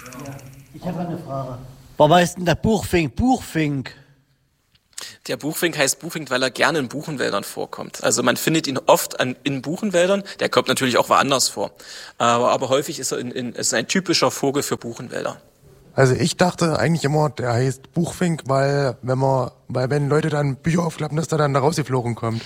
Ich habe eine Frage. Warum heißt denn der Buchfink Buchfink? Der Buchfink heißt Buchfink, weil er gerne in Buchenwäldern vorkommt. Also man findet ihn oft in Buchenwäldern. Der kommt natürlich auch woanders vor. Aber häufig ist er ist ein typischer Vogel für Buchenwälder. Also ich dachte eigentlich immer, der heißt Buchfink, weil wenn Leute dann Bücher aufklappen, dass der dann da rausgeflogen kommt.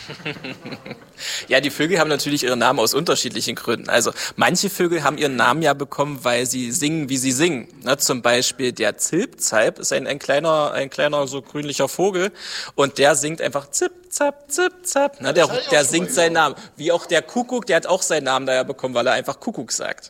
Ja, die Vögel haben natürlich ihre Namen aus unterschiedlichen Gründen. Also manche Vögel haben ihren Namen ja bekommen, weil sie singen, wie sie singen. Ne, zum Beispiel der Zilpzalp ist ein kleiner so grünlicher Vogel und der singt einfach Zip, Zap, Zip, Zap. Ne, der singt seinen Namen. Wie auch der Kuckuck, der hat auch seinen Namen daher bekommen, weil er einfach Kuckuck sagt.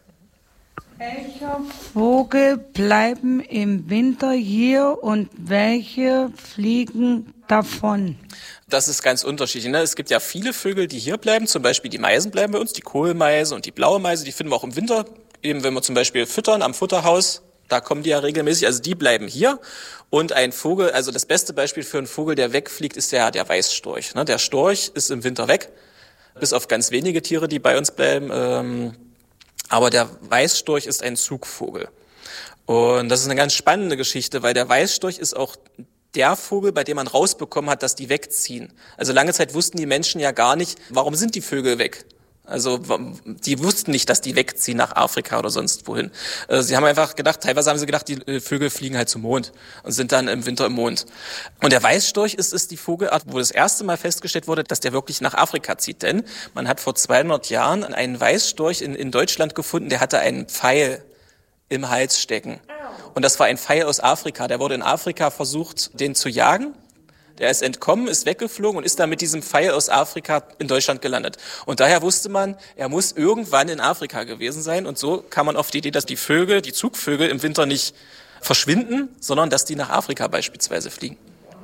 Welche Vögel bleiben im Winter hier und welche fliegen davon? Das ist ganz unterschiedlich. Ne? Es gibt ja viele Vögel, die hier bleiben. Zum Beispiel die Meisen bleiben bei uns, die Kohlmeise und die blaue Meise. Die finden wir auch im Winter. Eben wenn wir zum Beispiel füttern am Futterhaus, da kommen die ja regelmäßig. Also die bleiben hier. Und ein Vogel, also das beste Beispiel für einen Vogel, der wegfliegt, ist der Weißstorch. Ne? Der Storch ist im Winter weg, bis auf ganz wenige Tiere, die bei uns bleiben. Aber der Weißstorch ist ein Zugvogel. Und das ist eine ganz spannende Geschichte, weil der Weißstorch ist auch der Vogel, bei dem man rausbekommen hat, dass die wegziehen. Also lange Zeit wussten die Menschen ja gar nicht, warum sind die Vögel weg? Also die wussten nicht, dass die wegziehen nach Afrika oder sonst wohin. Sie haben einfach gedacht, teilweise haben sie gedacht, die Vögel fliegen halt zum Mond und sind dann im Winter im Mond. Und der Weißstorch ist die Vogelart, wo das erste Mal festgestellt wurde, dass der wirklich nach Afrika zieht. Denn man hat vor 200 Jahren einen Weißstorch in Deutschland gefunden, der hatte einen Pfeil im Hals stecken. Und das war ein Pfeil aus Afrika. Der wurde in Afrika versucht, den zu jagen. Der ist entkommen, ist weggeflogen und ist dann mit diesem Pfeil aus Afrika in Deutschland gelandet. Und daher wusste man, er muss irgendwann in Afrika gewesen sein. Und so kam man auf die Idee, dass die Zugvögel im Winter nicht verschwinden, sondern dass die nach Afrika beispielsweise fliegen.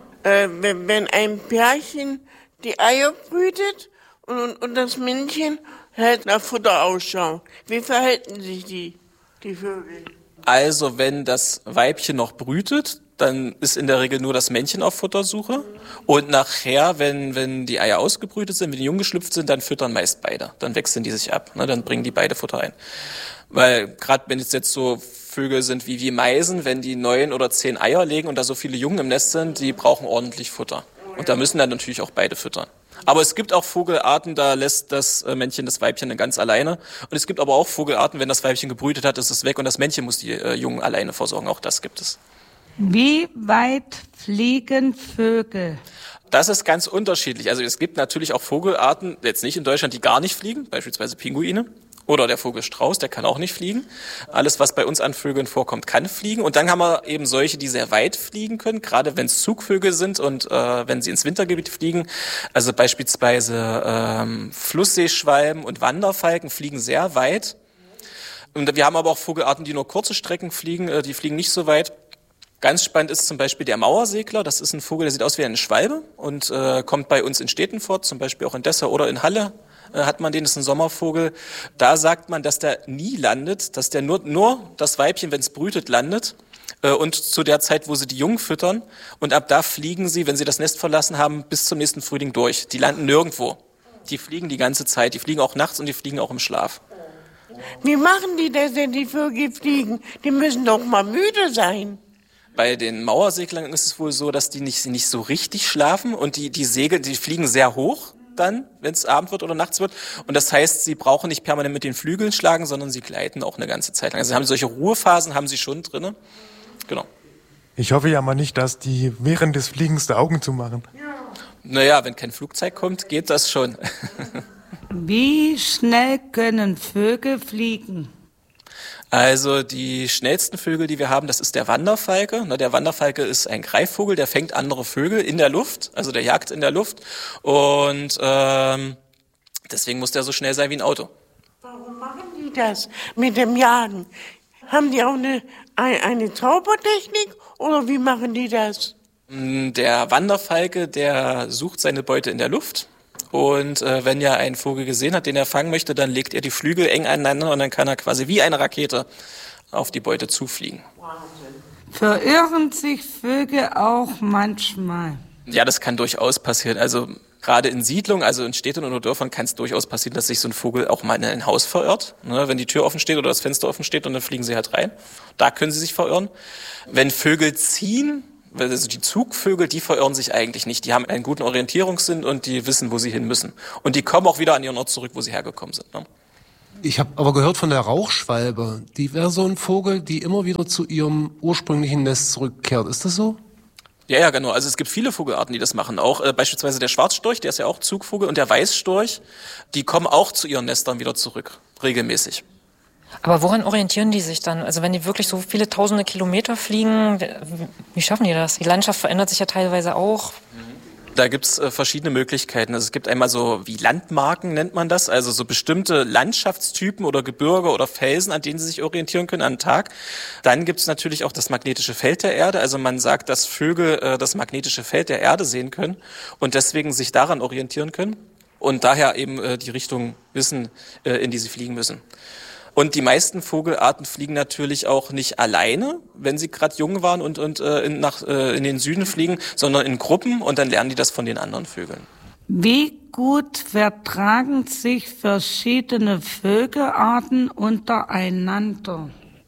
Wenn ein Pärchen die Eier brütet und das Männchen hält nach Futter Ausschau, wie verhalten sich die Vögel? Also wenn das Weibchen noch brütet, dann ist in der Regel nur das Männchen auf Futtersuche. Und nachher, wenn die Eier ausgebrütet sind, wenn die Jungen geschlüpft sind, dann füttern meist beide. Dann wechseln die sich ab. Ne? Dann bringen die beide Futter ein. Weil gerade wenn es jetzt so Vögel sind wie Meisen, wenn die 9 oder 10 Eier legen und da so viele Jungen im Nest sind, die brauchen ordentlich Futter. Und da müssen dann natürlich auch beide füttern. Aber es gibt auch Vogelarten, da lässt das Männchen das Weibchen dann ganz alleine. Und es gibt aber auch Vogelarten, wenn das Weibchen gebrütet hat, ist es weg und das Männchen muss die Jungen alleine versorgen. Auch das gibt es. Wie weit fliegen Vögel? Das ist ganz unterschiedlich. Also es gibt natürlich auch Vogelarten, jetzt nicht in Deutschland, die gar nicht fliegen, beispielsweise Pinguine. Oder der Vogelstrauß, der kann auch nicht fliegen. Alles, was bei uns an Vögeln vorkommt, kann fliegen. Und dann haben wir eben solche, die sehr weit fliegen können, gerade wenn es Zugvögel sind und wenn sie ins Wintergebiet fliegen. Also beispielsweise Flussseeschwalben und Wanderfalken fliegen sehr weit. Und wir haben aber auch Vogelarten, die nur kurze Strecken fliegen, die fliegen nicht so weit. Ganz spannend ist zum Beispiel der Mauersegler. Das ist ein Vogel, der sieht aus wie eine Schwalbe und kommt bei uns in Städten vor, zum Beispiel auch in Dessau oder in Halle hat man den, das ist ein Sommervogel. Da sagt man, dass der nie landet, dass der nur das Weibchen, wenn es brütet, landet und zu der Zeit, wo sie die Jungen füttern. Und ab da fliegen sie, wenn sie das Nest verlassen haben, bis zum nächsten Frühling durch. Die landen nirgendwo. Die fliegen die ganze Zeit. Die fliegen auch nachts und die fliegen auch im Schlaf. Wie machen die das, wenn die Vögel fliegen? Die müssen doch mal müde sein. Bei den Mauerseglern ist es wohl so, dass die nicht so richtig schlafen und die fliegen sehr hoch dann, wenn es Abend wird oder nachts wird. Und das heißt, sie brauchen nicht permanent mit den Flügeln schlagen, sondern sie gleiten auch eine ganze Zeit lang. Also haben solche Ruhephasen haben sie schon drinne. Genau. Ich hoffe ja mal nicht, dass die während des Fliegens die Augen zumachen. Naja, wenn kein Flugzeug kommt, geht das schon. Wie schnell können Vögel fliegen? Also die schnellsten Vögel, die wir haben, das ist der Wanderfalke. Der Wanderfalke ist ein Greifvogel, der fängt andere Vögel in der Luft, also der jagt in der Luft. Und deswegen muss der so schnell sein wie ein Auto. Warum machen die das mit dem Jagen? Haben die auch eine Zaubertechnik oder wie machen die das? Der Wanderfalke, der sucht seine Beute in der Luft. Und wenn er einen Vogel gesehen hat, den er fangen möchte, dann legt er die Flügel eng aneinander und dann kann er quasi wie eine Rakete auf die Beute zufliegen. Verirren sich Vögel auch manchmal? Ja, das kann durchaus passieren. Also Gerade in Siedlungen, also in Städten oder Dörfern, kann es durchaus passieren, dass sich so ein Vogel auch mal in ein Haus verirrt. Ne, wenn die Tür offen steht oder das Fenster offen steht und dann fliegen sie halt rein. Da können sie sich verirren. Wenn Vögel ziehen, also die Zugvögel, die verirren sich eigentlich nicht. Die haben einen guten Orientierungssinn und die wissen, wo sie hin müssen. Und die kommen auch wieder an ihren Ort zurück, wo sie hergekommen sind. Ne? Ich habe aber gehört von der Rauchschwalbe. Die wäre so ein Vogel, die immer wieder zu ihrem ursprünglichen Nest zurückkehrt. Ist das so? Ja, genau. Also es gibt viele Vogelarten, die das machen. Auch beispielsweise der Schwarzstorch, der ist ja auch Zugvogel, und der Weißstorch, die kommen auch zu ihren Nestern wieder zurück, regelmäßig. Aber woran orientieren die sich dann? Also wenn die wirklich so viele tausende Kilometer fliegen, wie schaffen die das? Die Landschaft verändert sich ja teilweise auch. Da gibt's verschiedene Möglichkeiten. Also es gibt einmal so wie Landmarken, nennt man das, also so bestimmte Landschaftstypen oder Gebirge oder Felsen, an denen sie sich orientieren können am Tag. Dann gibt's natürlich auch das magnetische Feld der Erde. Also man sagt, dass Vögel das magnetische Feld der Erde sehen können und deswegen sich daran orientieren können und daher eben die Richtung wissen, in die sie fliegen müssen. Und die meisten Vogelarten fliegen natürlich auch nicht alleine, wenn sie gerade jung waren und in den Süden fliegen, sondern in Gruppen, und dann lernen die das von den anderen Vögeln. Wie gut vertragen sich verschiedene Vogelarten untereinander?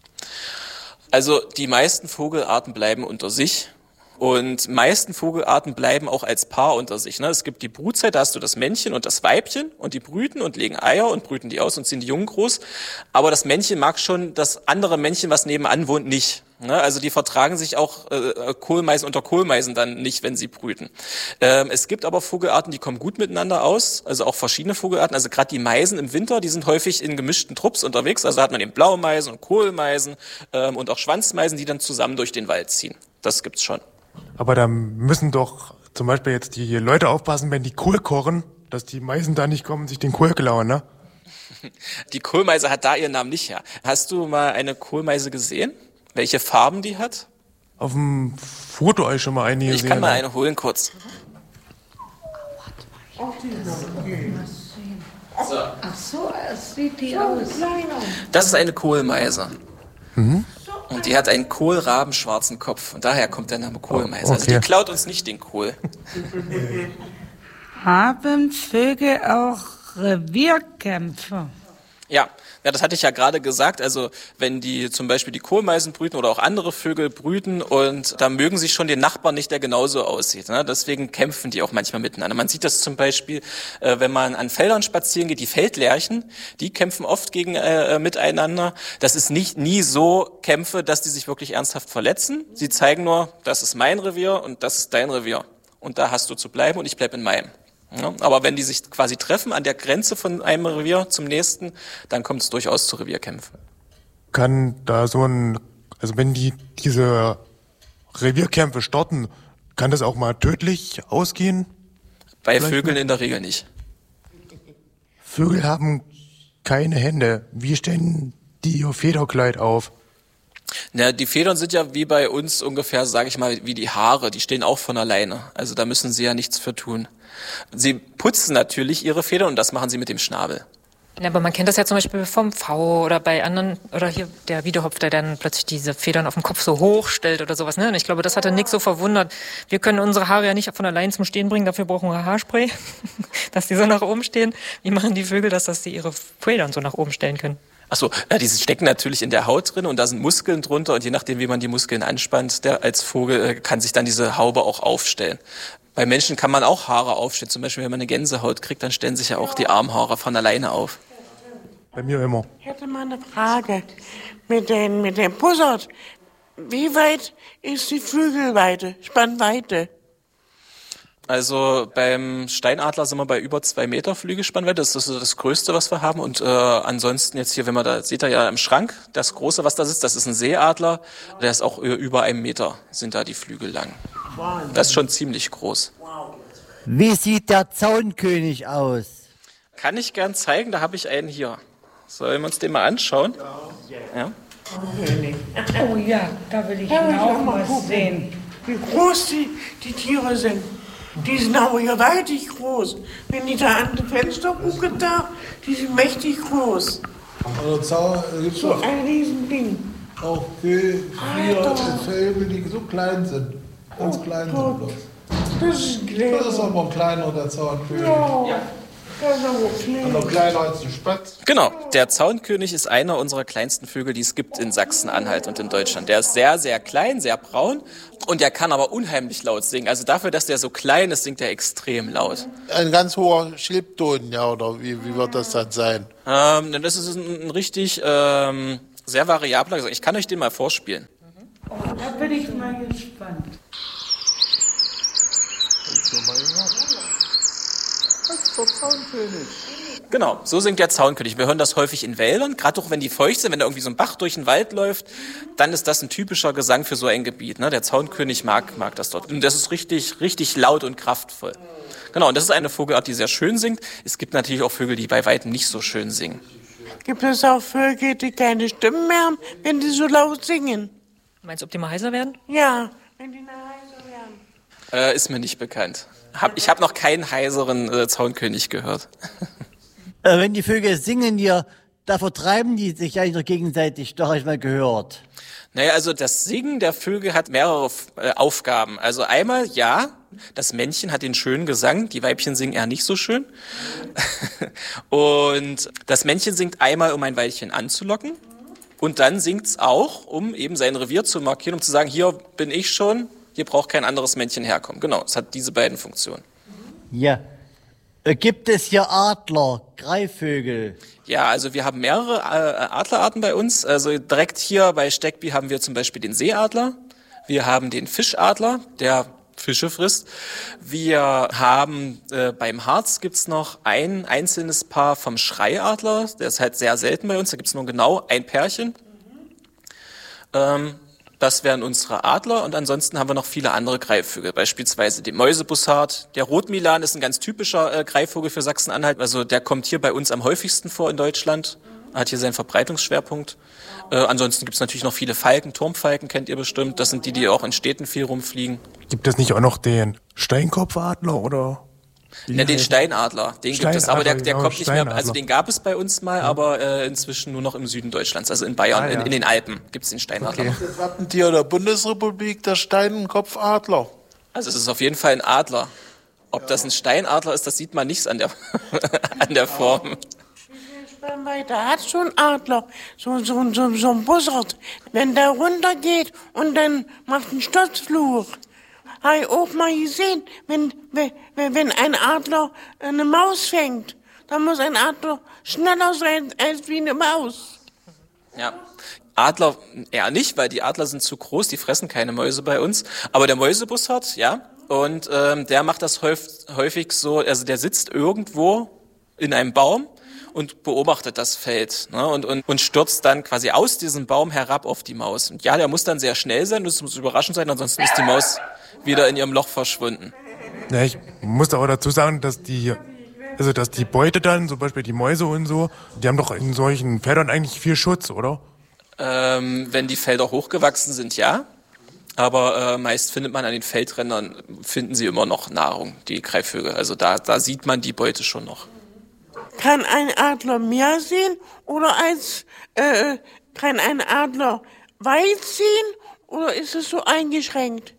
Also die meisten Vogelarten bleiben unter sich. Und meisten Vogelarten bleiben auch als Paar unter sich. Ne? Es gibt die Brutzeit, da hast du das Männchen und das Weibchen und die brüten und legen Eier und brüten die aus und ziehen die Jungen groß. Aber das Männchen mag schon das andere Männchen, was nebenan wohnt, nicht. Ne? Also die vertragen sich auch Kohlmeisen unter Kohlmeisen dann nicht, wenn sie brüten. Es gibt aber Vogelarten, die kommen gut miteinander aus, also auch verschiedene Vogelarten. Also gerade die Meisen im Winter, die sind häufig in gemischten Trupps unterwegs. Also da hat man eben Blaumeisen und Kohlmeisen und auch Schwanzmeisen, die dann zusammen durch den Wald ziehen. Das gibt's schon. Aber da müssen doch zum Beispiel jetzt die Leute aufpassen, wenn die Kohl kochen, dass die Meisen da nicht kommen und sich den Kohl klauen, ne? Die Kohlmeise hat da ihren Namen nicht her. Hast du mal eine Kohlmeise gesehen? Welche Farben die hat? Auf dem Foto habe ich schon mal eine gesehen. Ich kann mal eine holen kurz. So. Ach so, es sieht die aus. Das ist eine Kohlmeise. Mhm. Und die hat einen kohlrabenschwarzen Kopf. Und daher kommt der Name Kohlmeise. Okay. Also die klaut uns nicht den Kohl. Haben Vögel auch Revierkämpfe? Ja, das hatte ich ja gerade gesagt. Also wenn die zum Beispiel die Kohlmeisen brüten oder auch andere Vögel brüten, und da mögen sie schon den Nachbarn nicht, der genauso aussieht. Ne? Deswegen kämpfen die auch manchmal miteinander. Man sieht das zum Beispiel, wenn man an Feldern spazieren geht, die Feldlerchen, die kämpfen oft miteinander. Das ist nie so Kämpfe, dass die sich wirklich ernsthaft verletzen. Sie zeigen nur, das ist mein Revier und das ist dein Revier. Und da hast du zu bleiben und ich bleib in meinem. Ja, aber wenn die sich quasi treffen an der Grenze von einem Revier zum nächsten, dann kommt es durchaus zu Revierkämpfen. Kann da also wenn die diese Revierkämpfe starten, kann das auch mal tödlich ausgehen? Bei Vögeln in der Regel nicht. Vögel haben keine Hände. Wie stellen die ihr Federkleid auf? Na, die Federn sind ja wie bei uns ungefähr, sage ich mal, wie die Haare. Die stehen auch von alleine. Also da müssen sie ja nichts für tun. Sie putzen natürlich ihre Federn und das machen sie mit dem Schnabel. Ja, aber man kennt das ja zum Beispiel vom Pfau oder bei anderen, oder hier der Wiedehopf, der dann plötzlich diese Federn auf dem Kopf so hoch stellt oder sowas. Ne? Und ich glaube, das hatte Nick so verwundert. Wir können unsere Haare ja nicht von allein zum Stehen bringen, dafür brauchen wir Haarspray, dass die so nach oben stehen. Wie machen die Vögel das, dass sie ihre Federn so nach oben stellen können? Achso, ja, die stecken natürlich in der Haut drin und da sind Muskeln drunter und je nachdem, wie man die Muskeln anspannt, der als Vogel kann sich dann diese Haube auch aufstellen. Bei Menschen kann man auch Haare aufstellen. Zum Beispiel, wenn man eine Gänsehaut kriegt, dann stellen sich ja auch die Armhaare von alleine auf. Bei mir immer. Ich hätte mal eine Frage mit dem Bussard. Wie weit ist die Flügelweite, Spannweite? Also beim Steinadler sind wir bei über 2 Meter Flügelspannweite. Das ist das Größte, was wir haben. Und ansonsten jetzt hier, wenn man da, seht ihr ja im Schrank, das Große, was da sitzt, das ist ein Seeadler. Der ist auch über 1 Meter, sind da die Flügel lang. Das ist schon ziemlich groß. Wie sieht der Zaunkönig aus? Kann ich gern zeigen, da habe ich einen hier. Sollen wir uns den mal anschauen? Ja. Oh ja, da will ich auch was sehen. Wie groß die Tiere sind. Die sind aber gewaltig groß. Wenn die da an dem Fenster gucken, die sind mächtig groß. Also gibt's so ein Riesending. Auch Vögel, Vögel, die so klein sind. Ganz klein sind bloß. Das ist Das Gräber. ist aber ein kleiner, der Zaunkönig. Ja, das ist aber klein. Noch kleiner als ein Spatz. Genau, der Zaunkönig ist einer unserer kleinsten Vögel, die es gibt in Sachsen-Anhalt und in Deutschland. Der ist sehr, sehr klein, sehr braun und der kann aber unheimlich laut singen. Also dafür, dass der so klein ist, singt er extrem laut. Ein ganz hoher Schilbton, ja, oder wie wird das dann sein? Das ist ein richtig sehr variabler Gesang. Ich kann euch den mal vorspielen. Da bin ich mal gespannt. Das ist der Zaunkönig. Genau, so singt der Zaunkönig. Wir hören das häufig in Wäldern, gerade auch wenn die feucht sind, wenn da irgendwie so ein Bach durch den Wald läuft, dann ist das ein typischer Gesang für so ein Gebiet. Ne? Der Zaunkönig mag das dort. Und das ist richtig, richtig laut und kraftvoll. Genau, und das ist eine Vogelart, die sehr schön singt. Es gibt natürlich auch Vögel, die bei weitem nicht so schön singen. Gibt es auch Vögel, die keine Stimmen mehr haben, wenn die so laut singen? Meinst du, ob die mal heiser werden? Ja, wenn die heiser werden. Ist mir nicht bekannt. Ich hab noch keinen heiseren Zaunkönig gehört. Wenn die Vögel singen hier, da vertreiben die sich eigentlich noch gegenseitig, doch habe ich mal gehört. Naja, also das Singen der Vögel hat mehrere Aufgaben. Also einmal, ja, das Männchen hat den schönen Gesang, die Weibchen singen eher nicht so schön. Und das Männchen singt einmal, um ein Weibchen anzulocken. Und dann singt's auch, um eben sein Revier zu markieren, um zu sagen, hier bin ich schon, hier braucht kein anderes Männchen herkommen. Genau, es hat diese beiden Funktionen. Ja. Gibt es hier Adler, Greifvögel? Ja, also wir haben mehrere Adlerarten bei uns. Also direkt hier bei Steckby haben wir zum Beispiel den Seeadler. Wir haben den Fischadler, der Fische frisst. Wir haben beim Harz gibt's noch ein einzelnes Paar vom Schreiadler. Der ist halt sehr selten bei uns. Da gibt's nur genau ein Pärchen. Das wären unsere Adler und ansonsten haben wir noch viele andere Greifvögel, beispielsweise den Mäusebussard. Der Rotmilan ist ein ganz typischer Greifvogel für Sachsen-Anhalt. Also der kommt hier bei uns am häufigsten vor in Deutschland, hat hier seinen Verbreitungsschwerpunkt. Ansonsten gibt's natürlich noch viele Falken, Turmfalken kennt ihr bestimmt. Das sind die auch in Städten viel rumfliegen. Gibt es nicht auch noch den Steinkopfadler oder? Ja, den Steinadler, den gibt es, aber der Steinadler, kommt nicht mehr, Steinadler. also den gab es bei uns mal, aber inzwischen nur noch im Süden Deutschlands, also in Bayern, Ja. in den Alpen gibt's den Steinadler noch. Das Wappentier der Bundesrepublik, der Steinenkopfadler. Also es ist auf jeden Fall ein Adler. Ob das ein Steinadler ist, das sieht man nicht an der, an der Form. Weiter hat so ein Adler, so ein Bussard. Wenn der runtergeht und dann macht einen Sturzfluch. Habe ich auch mal gesehen, wenn ein Adler eine Maus fängt, dann muss ein Adler schneller sein als wie eine Maus. Ja. Adler eher nicht, weil die Adler sind zu groß, die fressen keine Mäuse bei uns. Aber der Mäusebussard, ja, und der macht das häufig so, also der sitzt irgendwo in einem Baum und beobachtet das Feld, ne, und stürzt dann quasi aus diesem Baum herab auf die Maus. Und ja, der muss dann sehr schnell sein, das muss überraschend sein, ansonsten ist die Maus wieder in ihrem Loch verschwunden. Ja, ich muss aber dazu sagen, dass die Beute dann, zum Beispiel die Mäuse und so, die haben doch in solchen Feldern eigentlich viel Schutz, oder? Wenn die Felder hochgewachsen sind, ja. Aber meist findet man an den Feldrändern, finden sie immer noch Nahrung, die Greifvögel. Also da sieht man die Beute schon noch. Kann ein Adler mehr sehen oder kann ein Adler weit sehen oder ist es so eingeschränkt?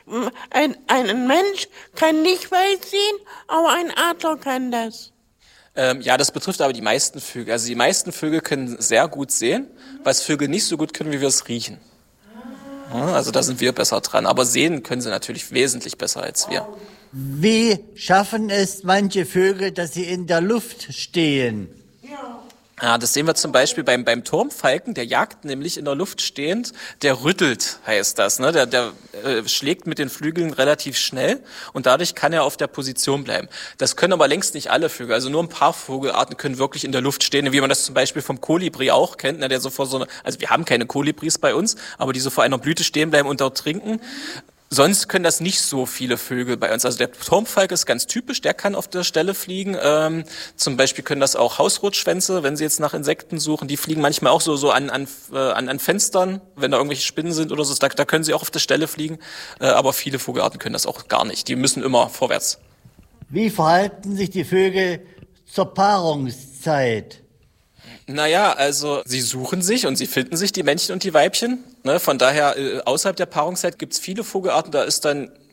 Ein Mensch kann nicht weit sehen, aber ein Adler kann das. Ja, das betrifft aber die meisten Vögel. Also die meisten Vögel können sehr gut sehen, was Vögel nicht so gut können, wie wir es riechen. Ja, also da sind wir besser dran. Aber sehen können sie natürlich wesentlich besser als wir. Wie schaffen es manche Vögel, dass sie in der Luft stehen? Ja, das sehen wir zum Beispiel beim Turmfalken, der jagt nämlich in der Luft stehend, der rüttelt, heißt das, ne? Der schlägt mit den Flügeln relativ schnell und dadurch kann er auf der Position bleiben. Das können aber längst nicht alle Vögel, also nur ein paar Vogelarten können wirklich in der Luft stehen, wie man das zum Beispiel vom Kolibri auch kennt, ne? Der so vor also wir haben keine Kolibris bei uns, aber die so vor einer Blüte stehen bleiben und dort trinken. Sonst können das nicht so viele Vögel bei uns. Also der Turmfalke ist ganz typisch, der kann auf der Stelle fliegen. Zum Beispiel können das auch Hausrotschwänze, wenn sie jetzt nach Insekten suchen. Die fliegen manchmal auch so an Fenstern, wenn da irgendwelche Spinnen sind oder so. Da können sie auch auf der Stelle fliegen. Aber viele Vogelarten können das auch gar nicht. Die müssen immer vorwärts. Wie verhalten sich die Vögel zur Paarungszeit? Naja, also sie suchen sich und sie finden sich, die Männchen und die Weibchen. Ne? Von daher, außerhalb der Paarungszeit gibt's viele Vogelarten, da ist dann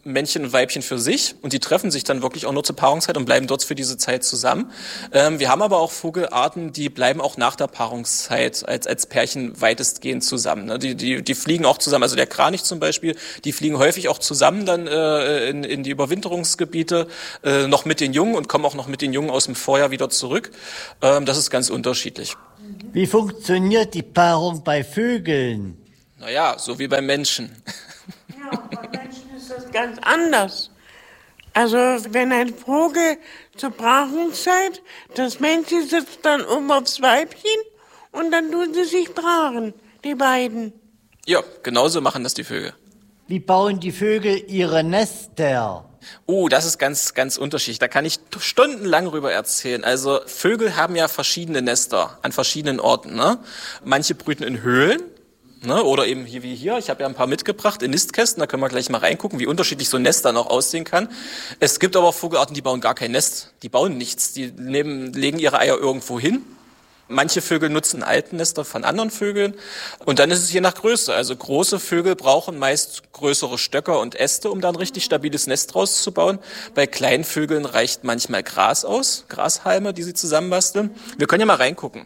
Männchen und Weibchen für sich und die treffen sich dann wirklich auch nur zur Paarungszeit und bleiben dort für diese Zeit zusammen. Wir haben aber auch Vogelarten, die bleiben auch nach der Paarungszeit als Pärchen weitestgehend zusammen. Ne? Die fliegen auch zusammen, also der Kranich zum Beispiel, die fliegen häufig auch zusammen dann in die Überwinterungsgebiete noch mit den Jungen und kommen auch noch mit den Jungen aus dem Vorjahr wieder zurück. Das ist ganz unterschiedlich. Wie funktioniert die Paarung bei Vögeln? Naja, so wie beim Menschen. Ja, bei Menschen ist das ganz anders. Also wenn ein Vogel zur Paarungszeit, das Männchen sitzt dann aufs Weibchen und dann tun sie sich paaren, die beiden. Ja, genauso machen das die Vögel. Wie bauen die Vögel ihre Nester? Oh, das ist ganz, ganz unterschiedlich. Da kann ich stundenlang drüber erzählen. Also Vögel haben ja verschiedene Nester an verschiedenen Orten. Ne? Manche brüten in Höhlen. Ne, oder eben hier wie hier, ich habe ja ein paar mitgebracht in Nistkästen, da können wir gleich mal reingucken, wie unterschiedlich so ein Nest dann auch aussehen kann. Es gibt aber auch Vogelarten, die bauen gar kein Nest, die bauen nichts, die legen ihre Eier irgendwo hin. Manche Vögel nutzen Altennester von anderen Vögeln und dann ist es je nach Größe. Also große Vögel brauchen meist größere Stöcker und Äste, um da ein richtig stabiles Nest draus zu bauen. Bei kleinen Vögeln reicht manchmal Gras aus, Grashalme, die sie zusammenbasteln. Wir können ja mal reingucken.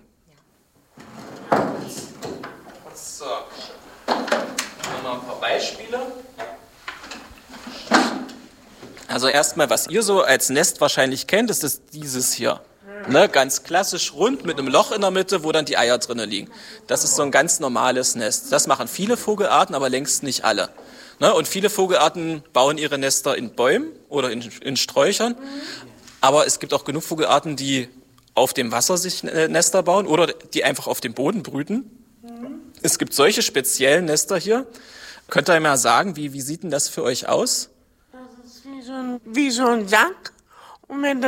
So, mal ein paar Beispiele. Also erstmal, was ihr so als Nest wahrscheinlich kennt, ist das dieses hier. Ne, ganz klassisch rund mit einem Loch in der Mitte, wo dann die Eier drinnen liegen. Das ist so ein ganz normales Nest. Das machen viele Vogelarten, aber längst nicht alle. Ne, und viele Vogelarten bauen ihre Nester in Bäumen oder in Sträuchern. Aber es gibt auch genug Vogelarten, die auf dem Wasser sich Nester bauen oder die einfach auf dem Boden brüten. Es gibt solche speziellen Nester hier. Könnt ihr mal sagen, wie sieht denn das für euch aus? Das ist wie so ein Sack. Und wenn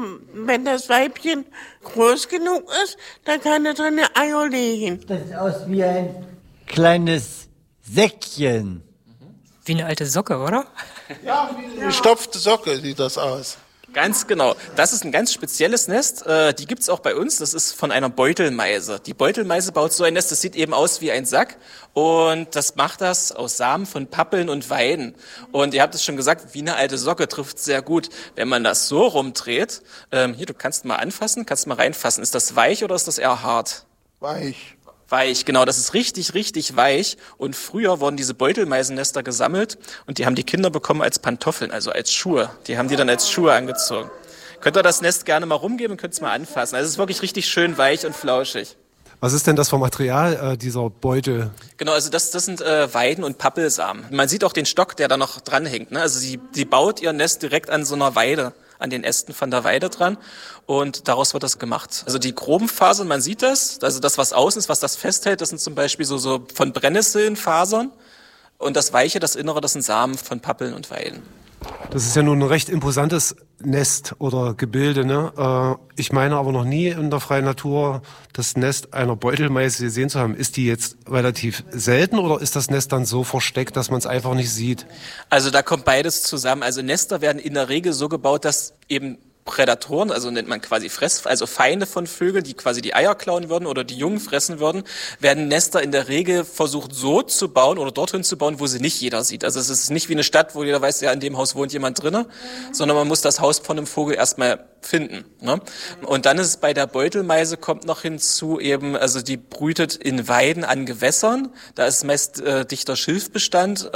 das Weibchen groß genug ist, dann kann es drin Eier legen. Das sieht aus wie ein kleines Säckchen. Wie eine alte Socke, oder? Ja, wie eine gestopfte Socke sieht das aus. Ganz genau. Das ist ein ganz spezielles Nest. Die gibt's auch bei uns. Das ist von einer Beutelmeise. Die Beutelmeise baut so ein Nest. Das sieht eben aus wie ein Sack. Und das macht das aus Samen von Pappeln und Weiden. Und ihr habt es schon gesagt, wie eine alte Socke trifft sehr gut. Wenn man das so rumdreht, hier, du kannst mal anfassen, kannst mal reinfassen. Ist das weich oder ist das eher hart? Weich. Weich, genau, das ist richtig, richtig weich. Und früher wurden diese Beutelmeisennester gesammelt und die haben die Kinder bekommen als Pantoffeln, also als Schuhe. Die haben die dann als Schuhe angezogen. Könnt ihr das Nest gerne mal rumgeben und könnt es mal anfassen. Also es ist wirklich richtig schön weich und flauschig. Was ist denn das für Material dieser Beutel? Genau, also das sind Weiden und Pappelsamen. Man sieht auch den Stock, der da noch dranhängt. Ne? Also sie baut ihr Nest direkt an so einer Weide, an den Ästen von der Weide dran und daraus wird das gemacht. Also die groben Fasern, man sieht das, also das, was außen ist, was das festhält, das sind zum Beispiel so von Brennnesselnfasern und das Weiche, das Innere, das sind Samen von Pappeln und Weiden. Das ist ja nun ein recht imposantes Nest oder Gebilde, ne? Ich meine aber noch nie in der freien Natur das Nest einer Beutelmeise gesehen zu haben. Ist die jetzt relativ selten oder ist das Nest dann so versteckt, dass man es einfach nicht sieht? Also da kommt beides zusammen. Also Nester werden in der Regel so gebaut, dass eben Prädatoren, also nennt man quasi also Feinde von Vögeln, die quasi die Eier klauen würden oder die Jungen fressen würden, werden Nester in der Regel versucht so zu bauen oder dorthin zu bauen, wo sie nicht jeder sieht. Also es ist nicht wie eine Stadt, wo jeder weiß, ja, in dem Haus wohnt jemand drinne, sondern man muss das Haus von einem Vogel erstmal finden. Ne? Und dann ist es bei der Beutelmeise kommt noch hinzu eben, also die brütet in Weiden an Gewässern, da ist meist dichter Schilfbestand,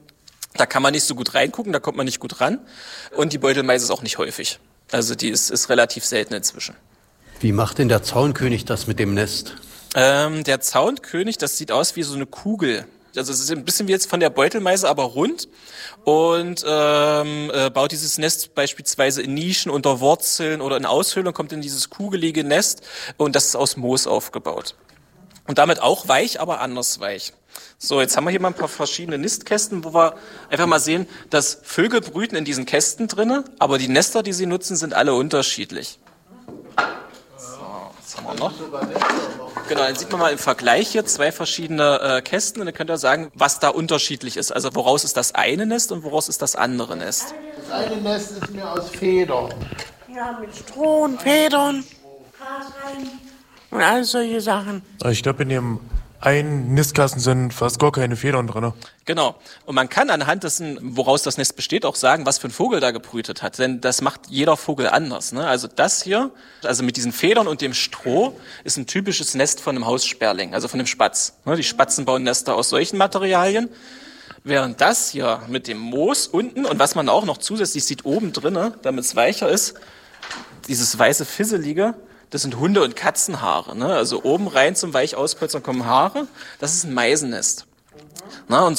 da kann man nicht so gut reingucken, da kommt man nicht gut ran und die Beutelmeise ist auch nicht häufig. Also die ist relativ selten inzwischen. Wie macht denn der Zaunkönig das mit dem Nest? Der Zaunkönig, das sieht aus wie so eine Kugel. Also es ist ein bisschen wie jetzt von der Beutelmeise, aber rund. Und baut dieses Nest beispielsweise in Nischen, unter Wurzeln oder in Aushöhlung, kommt in dieses kugelige Nest. Und das ist aus Moos aufgebaut. Und damit auch weich, aber anders weich. So, jetzt haben wir hier mal ein paar verschiedene Nistkästen, wo wir einfach mal sehen, dass Vögel brüten in diesen Kästen drinne, aber die Nester, die sie nutzen, sind alle unterschiedlich. So, was haben wir noch? Genau, dann sieht man mal im Vergleich hier zwei verschiedene Kästen und dann könnt ihr sagen, was da unterschiedlich ist. Also woraus ist das eine Nest und woraus ist das andere Nest? Das eine Nest ist mir aus Federn. Ja, mit Stroh und Federn, Gras rein und all solche Sachen. Ich glaube, in dem ein Nistkasten sind fast gar keine Federn drin. Genau. Und man kann anhand dessen, woraus das Nest besteht, auch sagen, was für ein Vogel da gebrütet hat. Denn das macht jeder Vogel anders. Ne? Also das hier, also mit diesen Federn und dem Stroh, ist ein typisches Nest von einem Haussperling, also von einem Spatz. Ne? Die Spatzen bauen Nester aus solchen Materialien. Während das hier mit dem Moos unten und was man auch noch zusätzlich sieht oben drinne, damit es weicher ist, dieses weiße Fisselige, das sind Hunde- und Katzenhaare. Ne? Also oben rein zum Weichauspolstern kommen Haare. Das ist ein Meisennest. Na, und